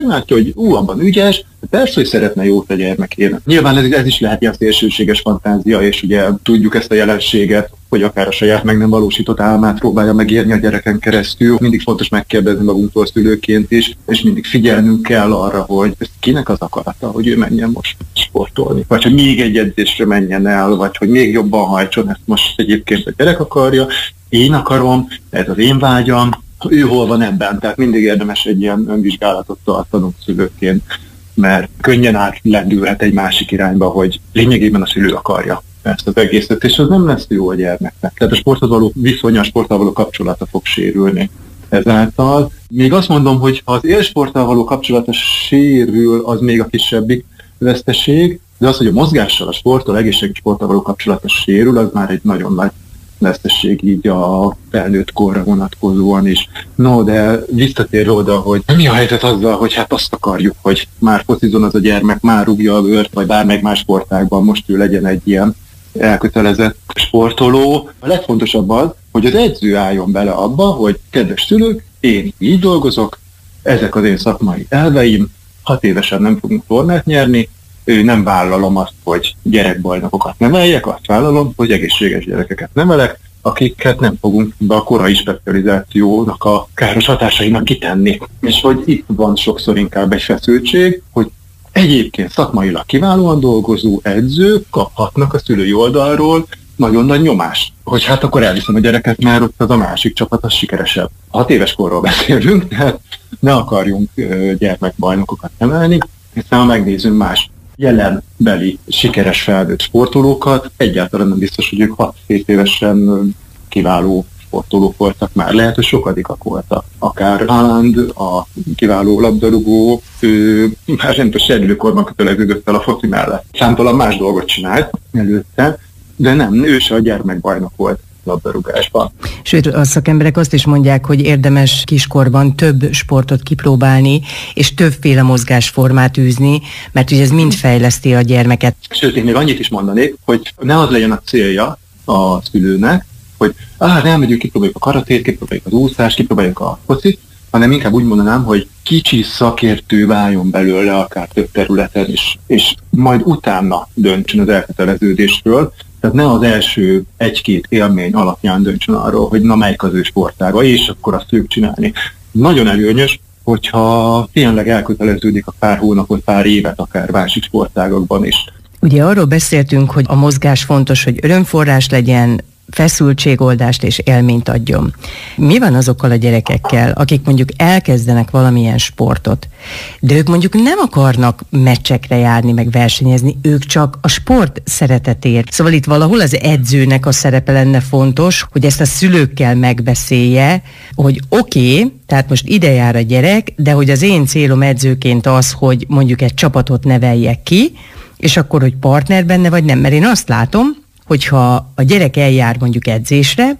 látja, hogy abban ügyes, persze, hogy szeretne jót a gyermekének. Nyilván ez is lehet ilyen szélsőséges fantázia, és ugye tudjuk ezt a jelenséget, hogy akár a saját meg nem valósított álmát próbálja megérni a gyereken keresztül. Mindig fontos megkérdezni magunktól szülőként is, és mindig figyelnünk kell arra, hogy ez kinek az akarata, hogy ő menjen most sportolni. Vagy hogy még egy edzésre menjen el, vagy hogy még jobban hajtson, ezt most egyébként a gyerek akarja, én akarom, ez az én vágyam, ő hol van ebben, tehát mindig érdemes egy ilyen önvizsgálatot tartanunk szülőként, mert könnyen átlendülhet egy másik irányba, hogy lényegében a szülő akarja ezt az egészet, és az nem lesz jó a gyermeknek. Tehát a sporthoz való viszonya, a sporttal való kapcsolata fog sérülni ezáltal. Még azt mondom, hogy ha az élsporttal való kapcsolata sérül, az még a kisebbik veszteség, de az, hogy a mozgással, a sporttal, egészséges sporttal való kapcsolata sérül, az már egy nagyon nagy vesztesség így a felnőtt korra vonatkozóan is. No, de visszatérve oda, hogy mi a helyzet azzal, hogy hát azt akarjuk, hogy már focizon az a gyermek, már rúgja a vört, vagy bármelyik más sportágban most ő legyen egy ilyen elkötelezett sportoló. A legfontosabb az, hogy az edző álljon bele abba, hogy kedves szülők, én így dolgozok, ezek az én szakmai elveim, 6 évesen nem fogunk tornát nyerni, nem vállalom azt, hogy gyerekbajnokokat neveljek, azt vállalom, hogy egészséges gyerekeket nevelek, akiket nem fogunk be a korai specializációnak a káros hatásainak kitenni. És hogy itt van sokszor inkább egy feszültség, hogy egyébként szakmailag kiválóan dolgozó edzők kaphatnak a szülői oldalról nagyon nagy nyomást, hogy hát akkor elviszem a gyereket, mert ott az a másik csapat az sikeresebb. 6 éves korról beszélünk, tehát ne akarjunk gyermekbajnokokat nevelni, hiszen ha megnézzünk más jelenbeli sikeres felnőtt sportolókat, egyáltalán nem biztos, hogy ők 6-7 évesen kiváló sportolók voltak már. Lehet, hogy sokadikak voltak. Akár Haaland, a kiváló labdarúgó, ő már nem tudom, serdülőkorban köteleződött fel a foci mellett. Számtalan más dolgot csinált előtte, de nem, ő se a gyermekbajnok volt labdarúgásban. Sőt, a szakemberek azt is mondják, hogy érdemes kiskorban több sportot kipróbálni, és többféle mozgásformát űzni, mert ugye ez mind fejleszti a gyermeket. Sőt, én még annyit is mondanék, hogy ne az legyen a célja a szülőnek, hogy elmegyünk, kipróbáljuk a karatét, kipróbáljuk az úszást, kipróbáljuk a focit, hanem inkább úgy mondanám, hogy kicsi szakértő váljon belőle akár több területen is, és majd utána döntsön az elköteleződésről. Tehát ne az első 1-2 élmény alapján döntsön arról, hogy na melyik az ő sportága, és akkor azt fogjuk csinálni. Nagyon előnyös, hogyha tényleg elköteleződik a pár hónapot, pár évet akár másik sportágakban is. Ugye arról beszéltünk, hogy a mozgás fontos, hogy örömforrás legyen, feszültségoldást és élményt adjon. Mi van azokkal a gyerekekkel, akik mondjuk elkezdenek valamilyen sportot, de ők mondjuk nem akarnak meccsekre járni, meg versenyezni, ők csak a sport szeretetért. Szóval itt valahol az edzőnek a szerepe lenne fontos, hogy ezt a szülőkkel megbeszélje, hogy oké, tehát most ide jár a gyerek, de hogy az én célom edzőként az, hogy mondjuk egy csapatot neveljek ki, és akkor, hogy partner benne vagy nem, mert én azt látom, hogyha a gyerek eljár mondjuk edzésre,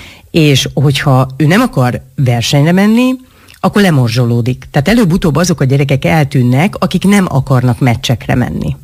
és hogyha ő nem akar versenyre menni, akkor lemorzsolódik. Tehát előbb-utóbb azok a gyerekek eltűnnek, akik nem akarnak meccsekre menni.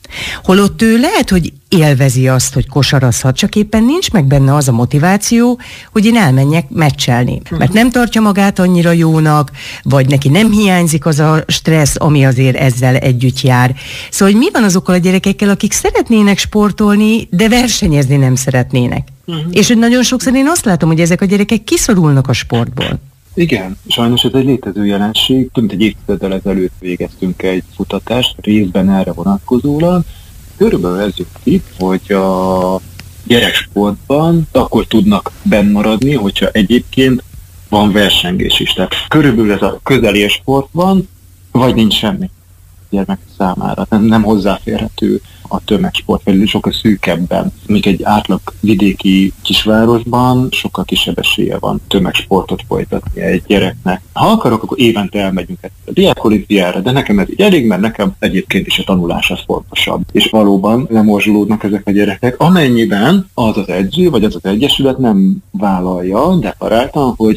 Holott ő lehet, hogy élvezi azt, hogy kosarazhat, csak éppen nincs meg benne az a motiváció, hogy én elmenjek meccselni. Mert nem tartja magát annyira jónak, vagy neki nem hiányzik az a stressz, ami azért ezzel együtt jár. Szóval, hogy mi van azokkal a gyerekekkel, akik szeretnének sportolni, de versenyezni nem szeretnének. És hogy nagyon sokszor én azt látom, hogy ezek a gyerekek kiszorulnak a sportból. Igen, sajnos ez egy létező jelenség. Több mint egy évtizeddel ezelőtt végeztünk egy kutatást, részben erre vonatkozólag. Körülbelül ez jött ki, hogy a gyereksportban akkor tudnak benn maradni, hogyha egyébként van versengés is. Tehát körülbelül ez a közeli sport van, vagy nincs semmi gyermek számára. Nem hozzáférhető a tömegsport, vagy sokkal szűkebben. Még egy átlag vidéki kisvárosban sokkal kisebb esélye van tömegsportot folytatni egy gyereknek. Ha akarok, akkor évente elmegyünk a diákolimpiára, de nekem ez így elég, mert nekem egyébként is a tanulás az fontosabb. És valóban lemorzsolódnak ezek a gyerekek, amennyiben az az edző, vagy az az egyesület nem vállalja deklaráltan, hogy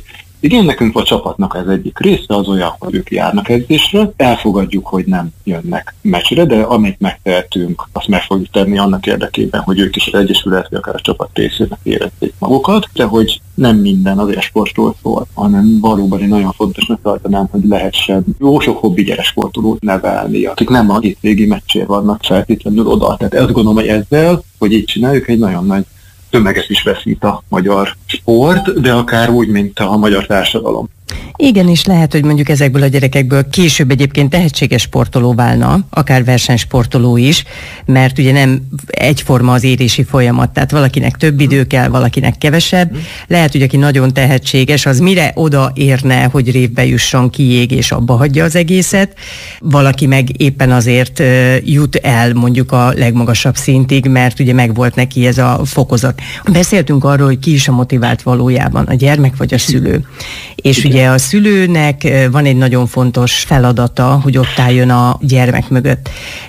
Igen, nekünk a csapatnak ez egyik része az olyan, hogy ők járnak edzésre, elfogadjuk, hogy nem jönnek meccsre, de amit megtehetünk, azt meg fogjuk tenni annak érdekében, hogy ők is az egyesület, vagy akár a csapat részének érezzék magukat, de hogy nem minden az e-sportról szól, hanem valóban én nagyon fontosnak tartanám, hogy lehessen jó sok hobbi gyereksportolót nevelni, akik nem a hétvégi meccsért vannak feltétlenül oda. Tehát azt gondolom, hogy ezzel, hogy így csináljuk, egy nagyon nagy tömeget is veszít a magyar sport, de akár úgy, mint a magyar társadalom. Igen, és lehet, hogy mondjuk ezekből a gyerekekből később egyébként tehetséges sportoló válna, akár versenysportoló is, mert ugye nem egyforma az érési folyamat, tehát valakinek több idő kell, valakinek kevesebb. Lehet, hogy aki nagyon tehetséges, az mire odaérne, hogy révbe jusson, kiég és abba hagyja az egészet. Valaki meg éppen azért jut el mondjuk a legmagasabb szintig, mert ugye megvolt neki ez a fokozat. Beszéltünk arról, hogy ki is a motivált valójában, a gyermek vagy a szülő. És ugye a szülőnek van egy nagyon fontos feladata, hogy ott álljon a gyermek mögött,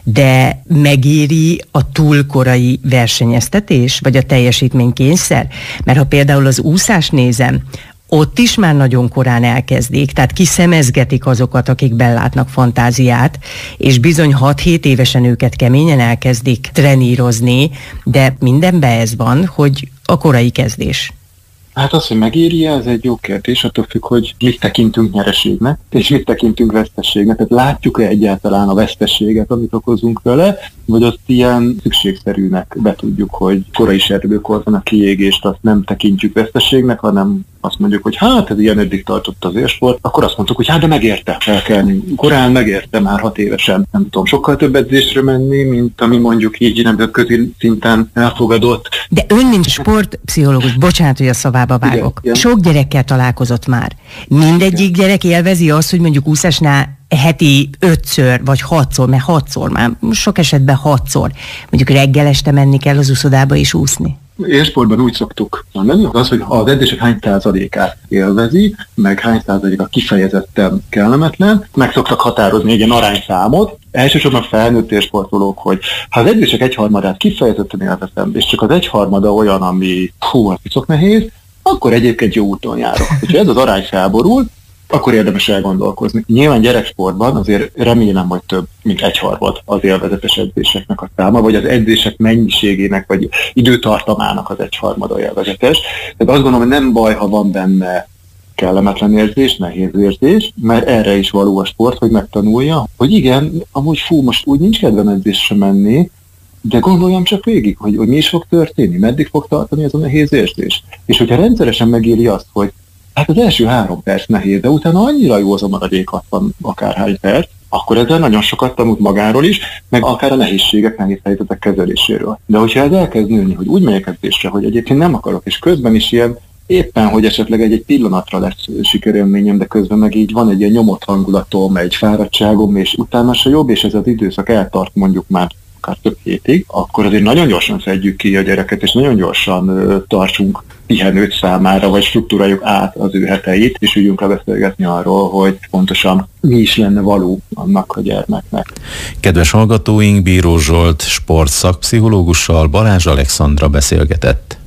de megéri a túlkorai versenyeztetés, vagy a teljesítménykényszer? Mert ha például az úszást nézem, ott is már nagyon korán elkezdik, tehát kiszemezgetik azokat, akik belátnak fantáziát, és bizony 6-7 évesen őket keményen elkezdik trenírozni, de mindenben ez van, hogy a korai kezdés. Hát az, hogy megéri, ez egy jó kérdés, attól függ, hogy mit tekintünk nyereségnek, és mit tekintünk veszteségnek. Tehát látjuk-e egyáltalán a veszteséget, amit okozunk vele, vagy azt ilyen szükségszerűnek betudjuk, hogy korai serdülőkor van a kiégést, azt nem tekintjük veszteségnek, hanem azt mondjuk, hogy hát ez ilyen eddig tartott az élsport, akkor azt mondtuk, hogy hát de megérte felkelni. Korán megérte már 6 évesen. Nem tudom, sokkal több edzésre menni, mint ami mondjuk így nemzetközi szinten elfogadott. De ön, mint sportpszichológus, bocsánat, hogy a szavába vágok. Igen. Sok gyerekkel találkozott már. Mindegyik gyerek élvezi azt, hogy mondjuk úszásnál heti 5-ször, vagy 6-szor, mert 6-szor már, sok esetben 6-szor. Mondjuk reggel este menni kell az úszodába és úszni. Élsportban úgy szoktuk mondani, az, hogy az edzések hány százalékát élvezi, meg hány százaléka kifejezetten kellemetlen, meg szoktak határozni egy ilyen arányszámot. Elsősorban felnőtt élsportolók, hogy ha az edzések egyharmadát kifejezetten élvezem, és csak az egyharmada olyan, ami piszok nehéz, akkor egyébként jó úton járok. Ha ez az arány felborul, akkor érdemes elgondolkozni. Nyilván gyereksportban azért remélem, hogy több, mint egyharmad az élvezetes edzéseknek a száma, vagy az edzések mennyiségének, vagy időtartamának az egyharmada élvezetes. Tehát azt gondolom, hogy nem baj, ha van benne kellemetlen érzés, nehéz érzés, mert erre is való a sport, hogy megtanulja, hogy igen, amúgy most úgy nincs kedvem edzésre menni, de gondoljam csak végig, hogy mi is fog történni, meddig fog tartani ez a nehéz érzés. És hogyha rendszeresen megéli azt, hogy hát az első 3 perc nehéz, de utána annyira jó az a maradék 60 akárhány perc, akkor ezzel nagyon sokat tanult magáról is, meg akár a nehézségek, nehéz helyzetek kezeléséről. De hogyha ez elkezd nőni, hogy úgy megyek edzésre, hogy egyébként nem akarok, és közben is ilyen éppen, hogy esetleg egy pillanatra lesz sikerélményem, de közben meg így van egy ilyen nyomott hangulatom, egy fáradtságom, és utána se jobb, és ez az időszak eltart mondjuk már akár több hétig, akkor azért nagyon gyorsan szedjük ki a gyereket, és nagyon gyorsan tartsunk pihenőt számára, vagy struktúráljuk át az ő heteit, és ügyünk le beszélgetni arról, hogy pontosan mi is lenne való annak a gyermeknek. Kedves hallgatóink, Bíró Zsolt sportszakpszichológussal Balázs Alexandra beszélgetett.